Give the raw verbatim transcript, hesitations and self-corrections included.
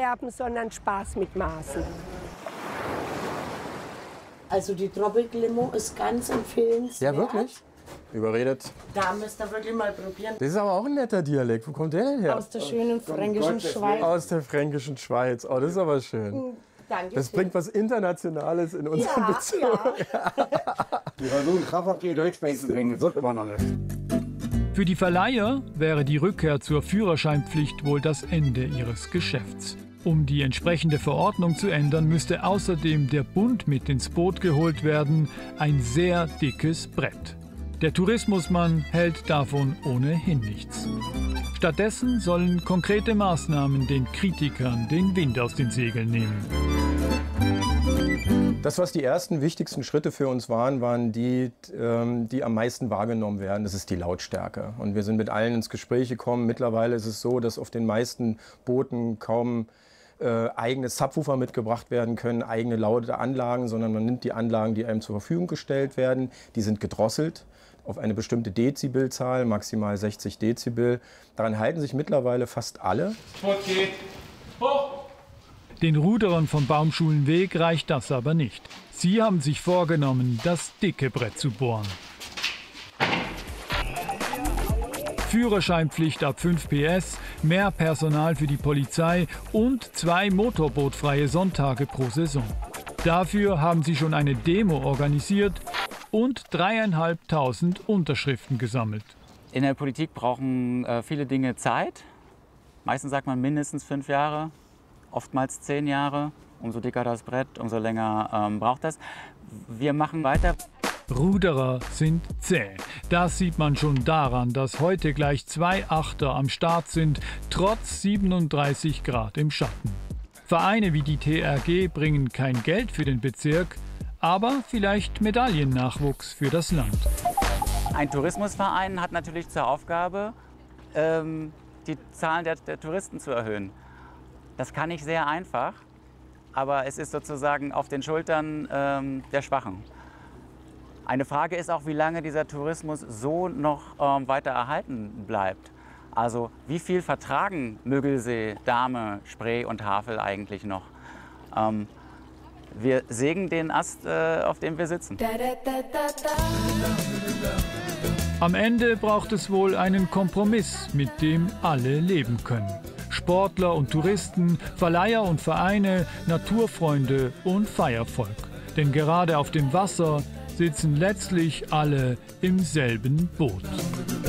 verderben, sondern Spaß mit Maßen. Also die Tropical-Limo ist ganz empfehlenswert. Ja, wirklich? Überredet. Da müsst ihr wirklich mal probieren. Das ist aber auch ein netter Dialekt. Wo kommt der denn her? Aus der schönen fränkischen Schweiz. Aus der fränkischen Schweiz. Oh, das ist aber schön. Danke. Das bringt was Internationales in unseren Ja, Bezug. ja. Die versuchen krampfhaft die Deutschspeise zu bringen. Das wird aber noch nicht. Für die Verleiher wäre die Rückkehr zur Führerscheinpflicht wohl das Ende ihres Geschäfts. Um die entsprechende Verordnung zu ändern, müsste außerdem der Bund mit ins Boot geholt werden. Ein sehr dickes Brett. Der Tourismusmann hält davon ohnehin nichts. Stattdessen sollen konkrete Maßnahmen den Kritikern den Wind aus den Segeln nehmen. Das, was die ersten wichtigsten Schritte für uns waren, waren die, die am meisten wahrgenommen werden. Das ist die Lautstärke. Und wir sind mit allen ins Gespräch gekommen. Mittlerweile ist es so, dass auf den meisten Booten kaum äh, eigene Subwoofer mitgebracht werden können, eigene laute Anlagen, sondern man nimmt die Anlagen, die einem zur Verfügung gestellt werden. Die sind gedrosselt auf eine bestimmte Dezibelzahl, maximal sechzig Dezibel. Daran halten sich mittlerweile fast alle. Okay. Hoch. Den Ruderern vom Baumschulenweg reicht das aber nicht. Sie haben sich vorgenommen, das dicke Brett zu bohren. Führerscheinpflicht ab fünf P S, mehr Personal für die Polizei und zwei motorbootfreie Sonntage pro Saison. Dafür haben sie schon eine Demo organisiert und dreieinhalbtausend Unterschriften gesammelt. In der Politik brauchen äh, viele Dinge Zeit. Meistens sagt man mindestens fünf Jahre. Oftmals zehn Jahre. Umso dicker das Brett, umso länger ähm, braucht das. Wir machen weiter. Ruderer sind zäh. Das sieht man schon daran, dass heute gleich zwei Achter am Start sind, trotz siebenunddreißig Grad im Schatten. Vereine wie die T R G bringen kein Geld für den Bezirk, aber vielleicht Medaillennachwuchs für das Land. Ein Tourismusverein hat natürlich zur Aufgabe, ähm, die Zahlen der, der Touristen zu erhöhen. Das kann nicht sehr einfach, aber es ist sozusagen auf den Schultern ähm, der Schwachen. Eine Frage ist auch, wie lange dieser Tourismus so noch ähm, weiter erhalten bleibt. Also wie viel vertragen Müggelsee, Dahme, Spree und Havel eigentlich noch? Ähm, wir sägen den Ast, äh, auf dem wir sitzen. Am Ende braucht es wohl einen Kompromiss, mit dem alle leben können. Sportler und Touristen, Verleiher und Vereine, Naturfreunde und Feiervolk. Denn gerade auf dem Wasser sitzen letztlich alle im selben Boot.